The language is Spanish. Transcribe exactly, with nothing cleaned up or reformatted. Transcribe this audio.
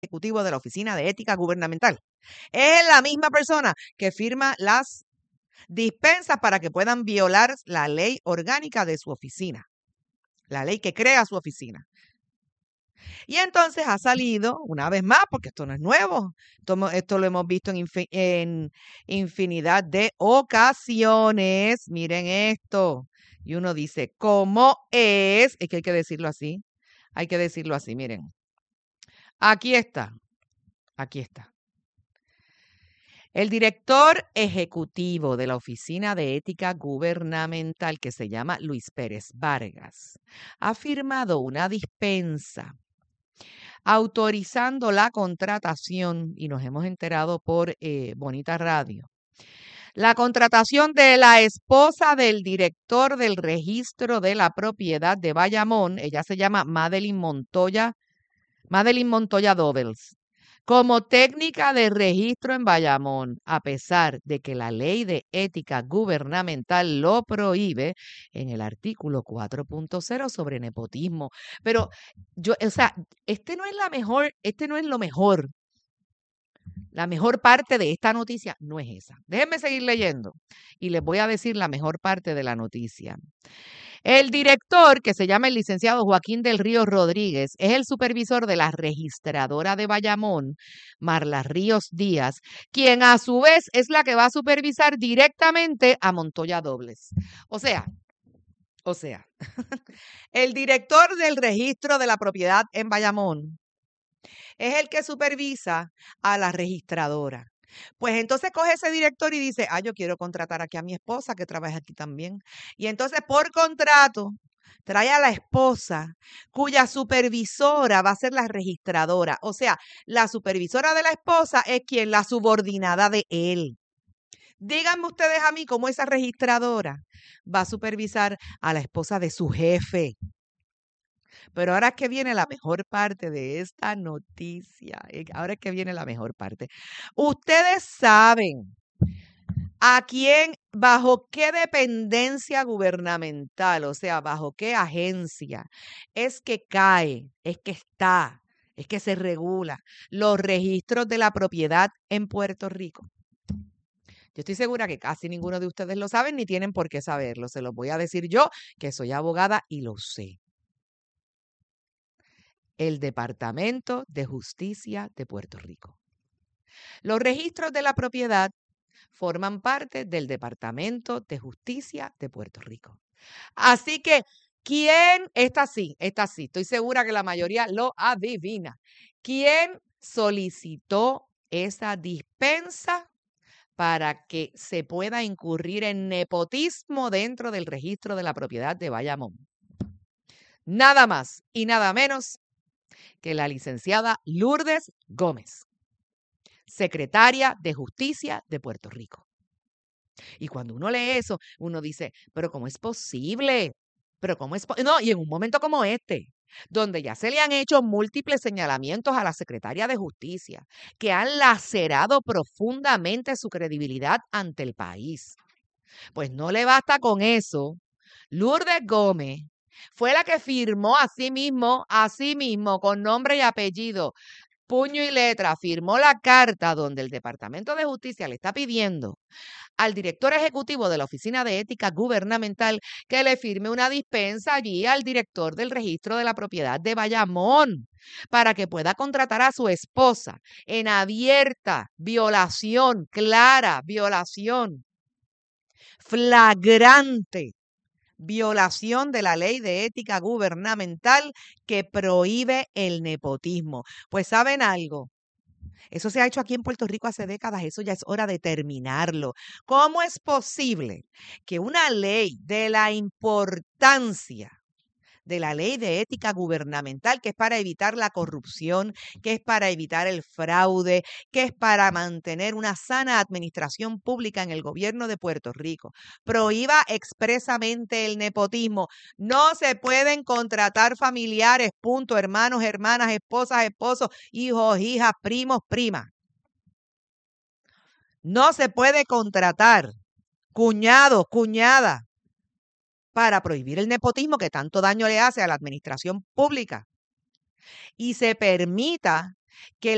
ejecutivo de la Oficina de Ética Gubernamental. Es la misma persona que firma las dispensas para que puedan violar la ley orgánica de su oficina, la ley que crea su oficina. Y entonces ha salido, una vez más, porque esto no es nuevo, esto, esto lo hemos visto en, infi, en infinidad de ocasiones. Miren esto. Y uno dice, ¿cómo es? Es que hay que decirlo así. Hay que decirlo así, miren. Aquí está. Aquí está. El director ejecutivo de la Oficina de Ética Gubernamental, que se llama Luis Pérez Vargas, ha firmado una dispensa autorizando la contratación, y nos hemos enterado por eh, Bonita Radio, la contratación de la esposa del director del registro de la propiedad de Bayamón. Ella se llama Madeline Montoya, Madeline Montoya Dobles, como técnica de registro en Bayamón, a pesar de que la ley de ética gubernamental lo prohíbe en el artículo cuatro punto cero sobre nepotismo. Pero yo, o sea, este no es la mejor, este no es lo mejor. La mejor parte de esta noticia no es esa. Déjenme seguir leyendo y les voy a decir la mejor parte de la noticia. El director, que se llama el licenciado Joaquín del Río Rodríguez, es el supervisor de la registradora de Bayamón, Marla Ríos Díaz, quien a su vez es la que va a supervisar directamente a Montoya Dobles. O sea, o sea, el director del registro de la propiedad en Bayamón es el que supervisa a la registradora. Pues entonces coge ese director y dice, ah, yo quiero contratar aquí a mi esposa que trabaja aquí también. Y entonces por contrato trae a la esposa cuya supervisora va a ser la registradora. O sea, la supervisora de la esposa es quien, la subordinada de él. Díganme ustedes a mí cómo esa registradora va a supervisar a la esposa de su jefe. Pero ahora es que viene la mejor parte de esta noticia. Ahora es que viene la mejor parte. Ustedes saben a quién, bajo qué dependencia gubernamental, o sea, bajo qué agencia es que cae, es que está, es que se regula los registros de la propiedad en Puerto Rico. Yo estoy segura que casi ninguno de ustedes lo saben ni tienen por qué saberlo. Se los voy a decir yo, que soy abogada y lo sé. El Departamento de Justicia de Puerto Rico. Los registros de la propiedad forman parte del Departamento de Justicia de Puerto Rico. Así que, ¿quién? Esta sí, esta sí, estoy segura que la mayoría lo adivina. ¿Quién solicitó esa dispensa para que se pueda incurrir en nepotismo dentro del registro de la propiedad de Bayamón? Nada más y nada menos que la licenciada Lourdes Gómez, secretaria de Justicia de Puerto Rico. Y cuando uno lee eso, uno dice, pero ¿cómo es posible? Pero ¿cómo es posible? No, y en un momento como este, donde ya se le han hecho múltiples señalamientos a la secretaria de Justicia, que han lacerado profundamente su credibilidad ante el país. Pues no le basta con eso. Lourdes Gómez fue la que firmó a sí mismo, a sí mismo, con nombre y apellido, puño y letra, firmó la carta donde el Departamento de Justicia le está pidiendo al director ejecutivo de la Oficina de Ética Gubernamental que le firme una dispensa allí al director del registro de la propiedad de Bayamón para que pueda contratar a su esposa en abierta violación, clara violación, flagrante violación de la ley de ética gubernamental que prohíbe el nepotismo. Pues ¿saben algo? Eso se ha hecho aquí en Puerto Rico hace décadas, eso ya es hora de terminarlo. ¿Cómo es posible que una ley de la importancia de la ley de ética gubernamental, que es para evitar la corrupción, que es para evitar el fraude, que es para mantener una sana administración pública en el gobierno de Puerto Rico, prohíba expresamente el nepotismo? No se pueden contratar familiares, punto, hermanos, hermanas, esposas, esposos, hijos, hijas, primos, primas. No se puede contratar cuñados, cuñadas, para prohibir el nepotismo que tanto daño le hace a la administración pública y se permita que